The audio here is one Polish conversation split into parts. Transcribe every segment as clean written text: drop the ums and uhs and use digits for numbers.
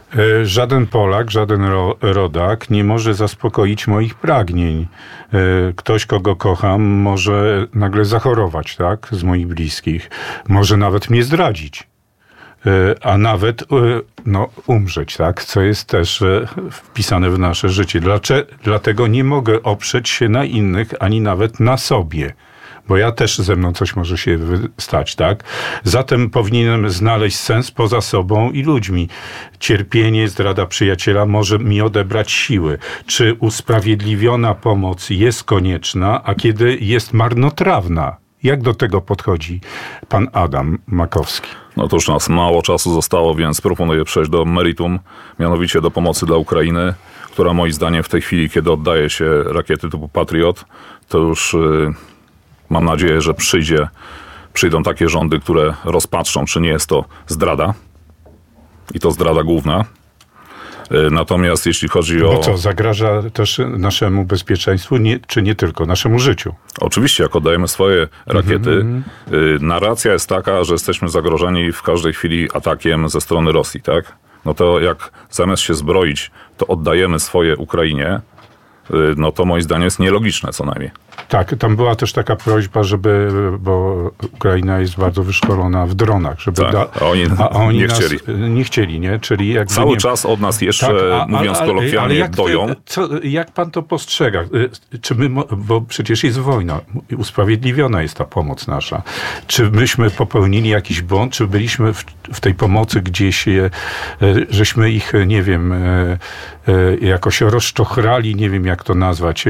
Żaden Polak, żaden rodak nie może zaspokoić moich pragnień. Ktoś, kogo kocham, może nagle zachorować, tak, z moich bliskich. Może nawet mnie zdradzić. A nawet umrzeć, tak, co jest też wpisane w nasze życie. Dlatego nie mogę oprzeć się na innych, ani nawet na sobie. Bo ja też ze mną coś może się stać, tak? Zatem powinienem znaleźć sens poza sobą i ludźmi. Cierpienie, zdrada przyjaciela może mi odebrać siły. Czy usprawiedliwiona pomoc jest konieczna, a kiedy jest marnotrawna? Jak do tego podchodzi pan Adam Makowski? No to już nas mało czasu zostało, więc proponuję przejść do meritum, mianowicie do pomocy dla Ukrainy, która moim zdaniem w tej chwili, kiedy oddaje się rakiety typu Patriot, to już mam nadzieję, że przyjdą takie rządy, które rozpatrzą, czy nie jest to zdrada. I to zdrada główna. Natomiast jeśli chodzi o... Bo co, zagraża też naszemu bezpieczeństwu, czy nie tylko, naszemu życiu? Oczywiście, jak oddajemy swoje rakiety, narracja jest taka, że jesteśmy zagrożeni w każdej chwili atakiem ze strony Rosji, tak? No to jak zamiast się zbroić, to oddajemy swoje Ukrainie, no to moim zdaniem jest nielogiczne co najmniej. Tak, tam była też taka prośba, bo Ukraina jest bardzo wyszkolona w dronach, żeby tak, a oni nie chcieli, nie? Czyli jakby cały czas od nas jeszcze, tak, mówiąc kolokwialnie, doją. Jak pan to postrzega? Bo przecież jest wojna, usprawiedliwiona jest ta pomoc nasza. Czy myśmy popełnili jakiś błąd, czy byliśmy w tej pomocy gdzieś, żeśmy ich, nie wiem, jakoś rozczochrali, nie wiem jak to nazwać,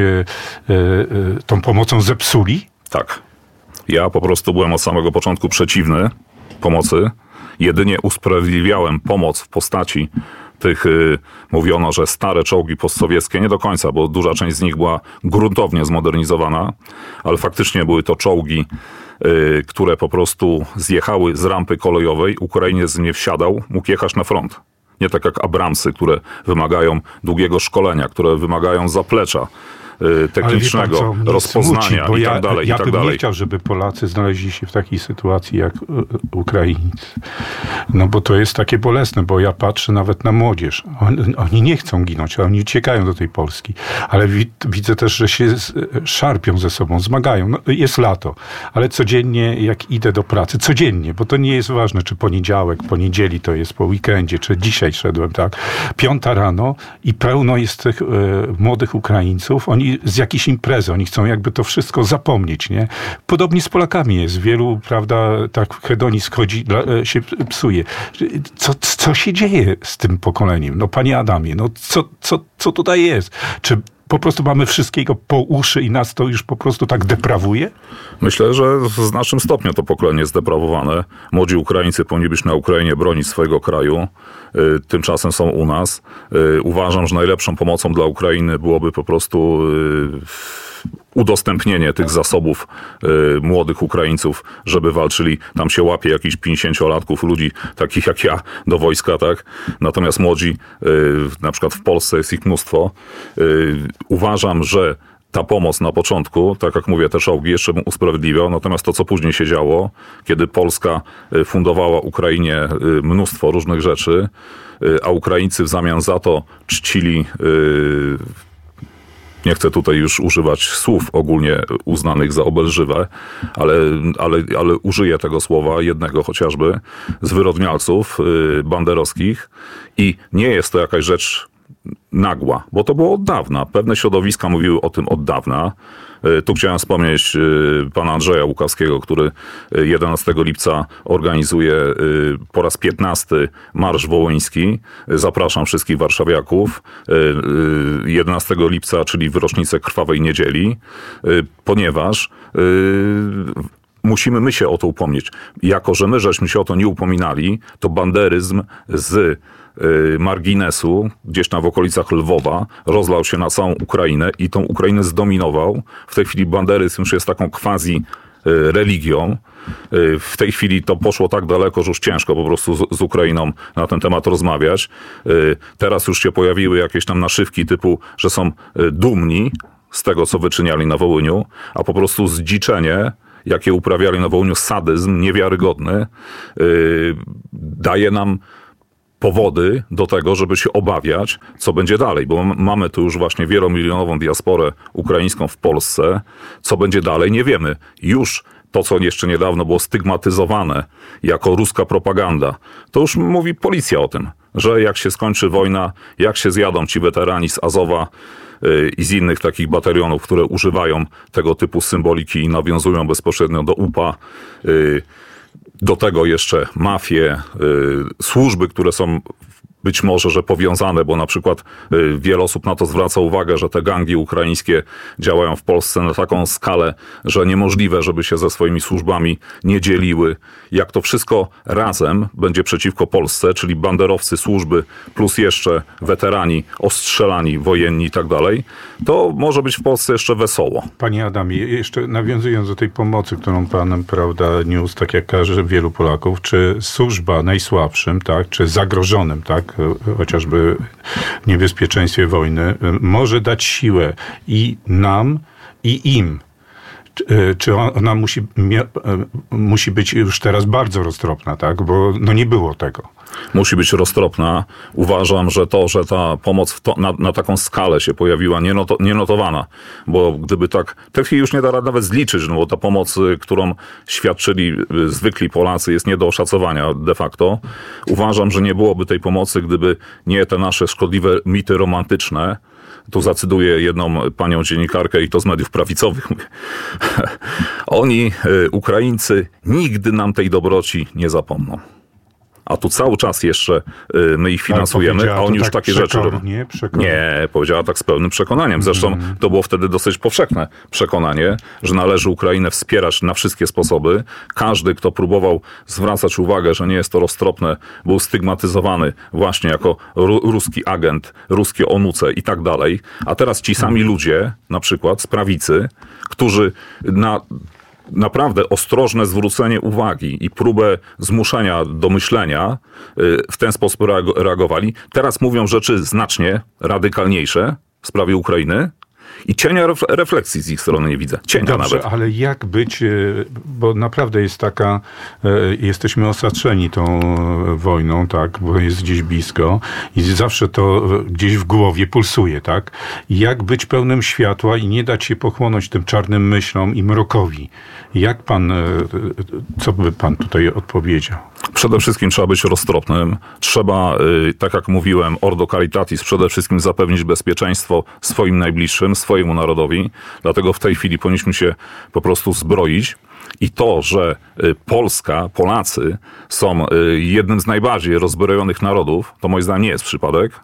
tą pomocą zepsuli? Tak. Ja po prostu byłem od samego początku przeciwny pomocy. Jedynie usprawiedliwiałem pomoc w postaci tych, mówiono, że stare czołgi postsowieckie, nie do końca, bo duża część z nich była gruntownie zmodernizowana, ale faktycznie były to czołgi, które po prostu zjechały z rampy kolejowej, Ukrainiec z nie wsiadał, mógł jechać na front. Nie tak jak Abramsy, które wymagają długiego szkolenia, które wymagają zaplecza technicznego, rozpoznania i tak dalej. Ja bym nie chciał, żeby Polacy znaleźli się w takiej sytuacji jak Ukraińcy. No bo to jest takie bolesne, bo ja patrzę nawet na młodzież. Oni nie chcą ginąć, oni uciekają do tej Polski. Ale widzę też, że się szarpią ze sobą, zmagają. No, jest lato, ale codziennie jak idę do pracy, codziennie, bo to nie jest ważne, czy poniedziałek, po niedzieli to jest, po weekendzie, czy dzisiaj szedłem, tak. 5 rano i pełno jest tych młodych Ukraińców. Oni z jakiejś imprezy, oni chcą jakby to wszystko zapomnieć, nie? Podobnie z Polakami jest. Wielu, prawda, tak hedonizm chodzi, się psuje. Co się dzieje z tym pokoleniem? No panie Adamie, no co tutaj jest? Czy po prostu mamy wszystkiego po uszy i nas to już po prostu tak deprawuje? Myślę, że w znacznym stopniu to pokolenie jest deprawowane. Młodzi Ukraińcy powinni być na Ukrainie, bronić swojego kraju. Tymczasem są u nas. Uważam, że najlepszą pomocą dla Ukrainy byłoby po prostu udostępnienie tych zasobów młodych Ukraińców, żeby walczyli. Tam się łapie jakichś 50-latków, ludzi takich jak ja do wojska, tak? Natomiast młodzi, na przykład w Polsce jest ich mnóstwo. Uważam, że ta pomoc na początku, tak jak mówię, te czołgi jeszcze bym usprawiedliwiał, natomiast to, co później się działo, kiedy Polska fundowała Ukrainie mnóstwo różnych rzeczy, a Ukraińcy w zamian za to czcili, nie chcę tutaj już używać słów ogólnie uznanych za obelżywe, ale użyję tego słowa, jednego chociażby, zwyrodnialców banderowskich i nie jest to jakaś rzecz nagła, bo to było od dawna. Pewne środowiska mówiły o tym od dawna. Tu chciałem wspomnieć pana Andrzeja Łukawskiego, który 11 lipca organizuje po raz 15 Marsz Wołyński. Zapraszam wszystkich warszawiaków. 11 lipca, czyli w rocznicę Krwawej Niedzieli, ponieważ musimy my się o to upomnieć. Jako że my żeśmy się o to nie upominali, to banderyzm z marginesu, gdzieś tam w okolicach Lwowa, rozlał się na całą Ukrainę i tą Ukrainę zdominował. W tej chwili banderyzm już jest taką quasi religią. W tej chwili to poszło tak daleko, że już ciężko po prostu z Ukrainą na ten temat rozmawiać. Teraz już się pojawiły jakieś tam naszywki typu, że są dumni z tego, co wyczyniali na Wołyniu, a po prostu zdziczenie, jakie uprawiali na Wołyniu, sadyzm niewiarygodny, daje nam powody do tego, żeby się obawiać, co będzie dalej, bo mamy tu już właśnie wielomilionową diasporę ukraińską w Polsce. Co będzie dalej, nie wiemy. Już to, co jeszcze niedawno było stygmatyzowane jako ruska propaganda, to już mówi policja o tym, że jak się skończy wojna, jak się zjadą ci weterani z Azowa i z innych takich batalionów, które używają tego typu symboliki i nawiązują bezpośrednio do UPA, do tego jeszcze mafie, służby, które są być może, że powiązane, bo na przykład wiele osób na to zwraca uwagę, że te gangi ukraińskie działają w Polsce na taką skalę, że niemożliwe, żeby się ze swoimi służbami nie dzieliły. Jak to wszystko razem będzie przeciwko Polsce, czyli banderowcy, służby, plus jeszcze weterani, ostrzelani, wojenni i tak dalej, to może być w Polsce jeszcze wesoło. Panie Adamie, jeszcze nawiązując do tej pomocy, którą pan, prawda, niósł, tak jak każe wielu Polaków, czy służba najsłabszym, tak, czy zagrożonym, tak, chociażby w niebezpieczeństwie wojny, może dać siłę i nam, i im. Czy ona musi być już teraz bardzo roztropna, tak? Bo no nie było tego. Musi być roztropna. Uważam, że to, że ta pomoc na taką skalę się pojawiła, nienotowana, bo gdyby tak, w tej chwili już nie da rady nawet zliczyć, no bo ta pomoc, którą świadczyli zwykli Polacy, jest nie do oszacowania de facto. Uważam, że nie byłoby tej pomocy, gdyby nie te nasze szkodliwe mity romantyczne. Tu zacytuję jedną panią dziennikarkę i to z mediów prawicowych. Oni, Ukraińcy, nigdy nam tej dobroci nie zapomną. A tu cały czas jeszcze my ich finansujemy, a oni już takie rzeczy robią. Nie, powiedziała tak z pełnym przekonaniem. Zresztą to było wtedy dosyć powszechne przekonanie, że należy Ukrainę wspierać na wszystkie sposoby. Każdy, kto próbował zwracać uwagę, że nie jest to roztropne, był stygmatyzowany właśnie jako ruski agent, ruskie onuce i tak dalej. A teraz ci sami ludzie, na przykład z prawicy, którzy naprawdę ostrożne zwrócenie uwagi i próbę zmuszenia do myślenia w ten sposób reagowali. Teraz mówią rzeczy znacznie radykalniejsze w sprawie Ukrainy i cienia refleksji z ich strony nie widzę. Cienia Dobrze, nawet. Ale jak być, bo naprawdę jest taka, jesteśmy osaczeni tą wojną, tak, bo jest gdzieś blisko i zawsze to gdzieś w głowie pulsuje, tak? Jak być pełnym światła i nie dać się pochłonąć tym czarnym myślom i mrokowi? Jak pan, co by pan tutaj odpowiedział? Przede wszystkim trzeba być roztropnym. Trzeba, tak jak mówiłem, Ordo Caritatis, przede wszystkim zapewnić bezpieczeństwo swoim najbliższym, swojemu narodowi. Dlatego w tej chwili powinniśmy się po prostu zbroić. I to, że Polacy są jednym z najbardziej rozbrojonych narodów, to moim zdaniem nie jest przypadek.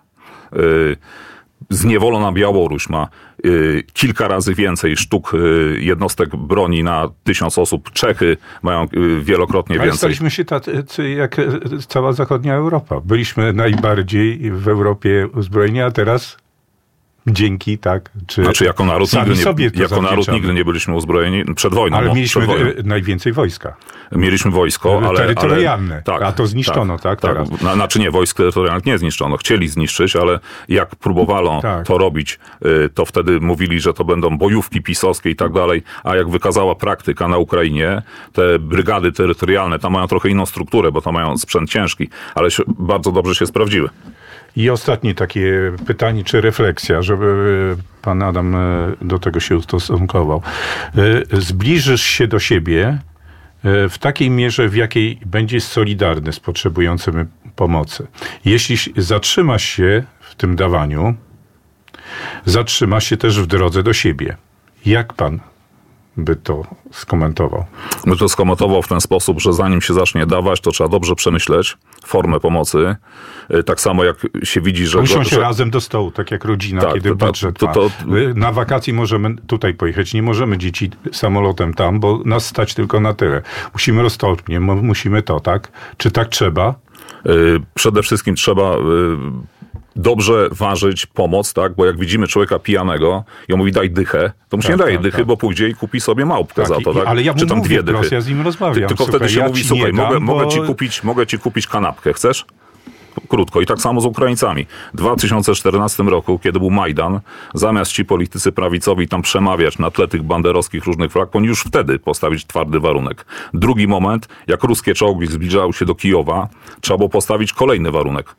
Zniewolona Białoruś ma kilka razy więcej sztuk jednostek broni na 1000 osób. Czechy mają wielokrotnie więcej. Staliśmy się tacy jak cała zachodnia Europa. Byliśmy najbardziej w Europie uzbrojeni, a teraz dzięki, tak? Znaczy jako naród nigdy nie byliśmy uzbrojeni przed wojną. Ale mieliśmy najwięcej wojska. Mieliśmy wojsko, ale terytorialne. Tak, a to zniszczono, tak? Teraz. Znaczy nie, wojsk terytorialnych nie zniszczono. Chcieli zniszczyć, ale jak próbowano to robić, to wtedy mówili, że to będą bojówki pisowskie i tak dalej. A jak wykazała praktyka na Ukrainie, te brygady terytorialne tam mają trochę inną strukturę, bo tam mają sprzęt ciężki, ale bardzo dobrze się sprawdziły. I ostatnie takie pytanie, czy refleksja, żeby pan Adam do tego się ustosunkował. Zbliżysz się do siebie w takiej mierze, w jakiej będziesz solidarny z potrzebującymi pomocy. Jeśli zatrzymasz się w tym dawaniu, zatrzymasz się też w drodze do siebie. Jak pan by to skomentował? By to skomentował w ten sposób, że zanim się zacznie dawać, to trzeba dobrze przemyśleć formę pomocy. Tak samo jak się widzi, że... Usiąść razem do stołu, tak jak rodzina, tak, kiedy budżet na wakacje możemy tutaj pojechać, nie możemy dzieci samolotem tam, bo nas stać tylko na tyle. Musimy roztropnie, musimy to, tak? Czy tak trzeba? Przede wszystkim trzeba... dobrze ważyć pomoc, tak? Bo jak widzimy człowieka pijanego i on mówi daj dychę, to mu się nie daje dychy, bo pójdzie i kupi sobie małpkę za to, tak? Ale ja mu czy tam mówię 2 dychy. Ja z nim rozmawiam. Tylko wtedy się mówi, słuchaj, mogę ci kupić kanapkę, chcesz? Krótko. I tak samo z Ukraińcami. W 2014 roku, kiedy był Majdan, zamiast ci politycy prawicowi tam przemawiać na tle tych banderowskich różnych flag, powinni już wtedy postawić twardy warunek. Drugi moment, jak ruskie czołgi zbliżały się do Kijowa, trzeba było postawić kolejny warunek.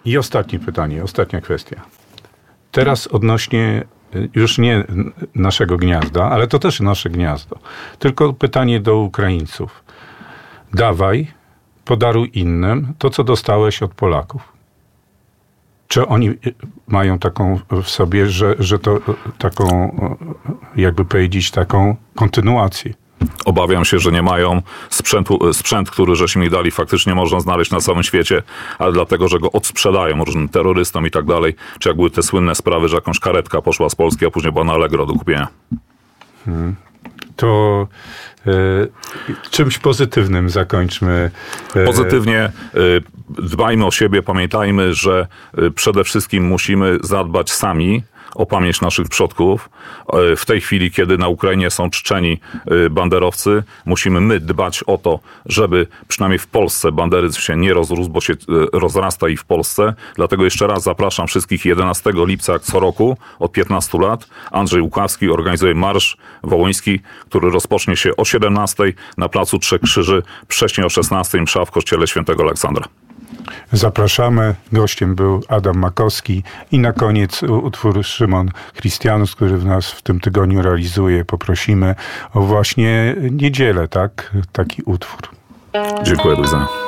I ostatnie pytanie, ostatnia kwestia. Teraz odnośnie już nie naszego gniazda, ale to też nasze gniazdo. Tylko pytanie do Ukraińców. Dawaj, podaruj innym to, co dostałeś od Polaków. Czy oni mają taką w sobie, że to taką, jakby powiedzieć, taką kontynuację? Obawiam się, że nie mają sprzęt, który żeśmy mi dali, faktycznie można znaleźć na całym świecie, ale dlatego, że go odsprzedają różnym terrorystom i tak dalej. Czy jak były te słynne sprawy, że jakąś karetka poszła z Polski, a później była na Allegro do kupienia. To czymś pozytywnym zakończmy. Pozytywnie dbajmy o siebie, pamiętajmy, że przede wszystkim musimy zadbać sami o pamięć naszych przodków. W tej chwili, kiedy na Ukrainie są czczeni banderowcy, musimy my dbać o to, żeby przynajmniej w Polsce banderyzm się nie rozrósł, bo się rozrasta i w Polsce. Dlatego jeszcze raz zapraszam wszystkich 11 lipca, jak co roku, od 15 lat. Andrzej Łukawski organizuje Marsz Wołyński, który rozpocznie się o 17 na Placu Trzech Krzyży, wcześniej o 16 msza w kościele Świętego Aleksandra. Zapraszamy. Gościem był Adam Makowski. I na koniec utwór Szymon Christianus, który w nas w tym tygodniu realizuje. Poprosimy o właśnie niedzielę, tak? Taki utwór. Dziękuję, do widzenia.